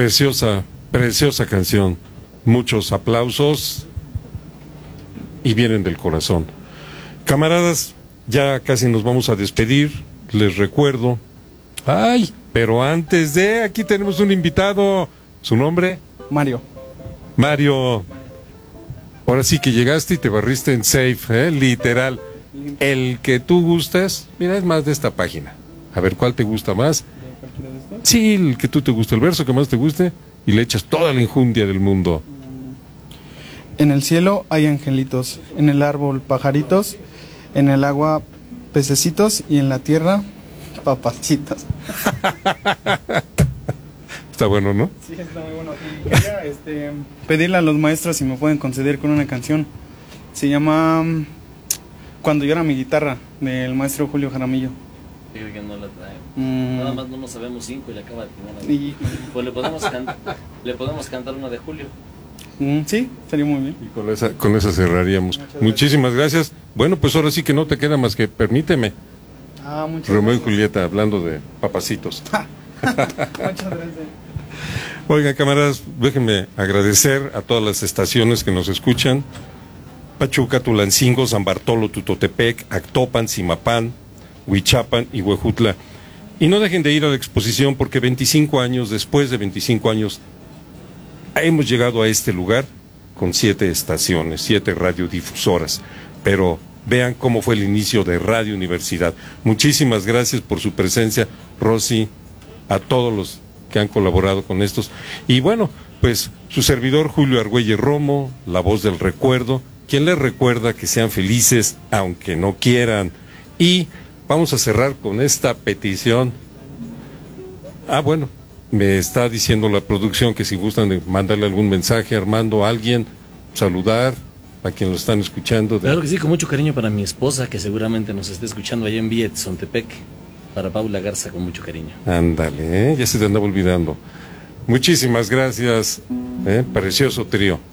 Preciosa, preciosa canción. Muchos aplausos y vienen del corazón. Camaradas, ya casi nos vamos a despedir. Les recuerdo. Ay, pero antes de, aquí tenemos un invitado. ¿Su nombre? Mario. Mario. Ahora sí que llegaste y te barriste en safe, literal. El que tú gustes, mira, es más de esta página. A ver, ¿cuál te gusta más? Sí, el que tú te guste, el verso que más te guste, y le echas toda la injundia del mundo. En el cielo hay angelitos, en el árbol pajaritos, en el agua pececitos y en la tierra papacitos. Está bueno, ¿no? Sí, está muy bueno. Y quería pedirle a los maestros si me pueden conceder con una canción. Se llama Cuando llora mi guitarra, del maestro Julio Jaramillo. Digo que no la trae. Nada más no nos sabemos 5 y le acaba de atinar. Pues le podemos cantar una de Julio. Sí, sería muy bien. Y con esa cerraríamos. Muchísimas gracias. Bueno, pues ahora sí que no te queda más que permíteme. Muchas Romeo y gracias. Julieta, hablando de papacitos. Muchas gracias. Oigan, camaradas, déjenme agradecer a todas las estaciones que nos escuchan. Pachuca, Tulancingo, San Bartolo, Tutotepec, Actopan, Zimapán, Huichapan y Huejutla. Y no dejen de ir a la exposición porque 25 años, después de 25 años, hemos llegado a este lugar con 7 estaciones, 7 radiodifusoras. Pero vean cómo fue el inicio de Radio Universidad. Muchísimas gracias por su presencia, Rosy, a todos los que han colaborado con estos. Y bueno, pues su servidor Julio Argüelles Romo, la voz del recuerdo, quien les recuerda que sean felices aunque no quieran. Y vamos a cerrar con esta petición. Bueno, me está diciendo la producción que si gustan de mandarle algún mensaje, Armando, a alguien, saludar a quien lo están escuchando. Claro que sí, con mucho cariño para mi esposa, que seguramente nos está escuchando allá en Villa Tzontepec. Para Paula Garza, con mucho cariño. Ándale, ya se te andaba olvidando. Muchísimas gracias, precioso trío.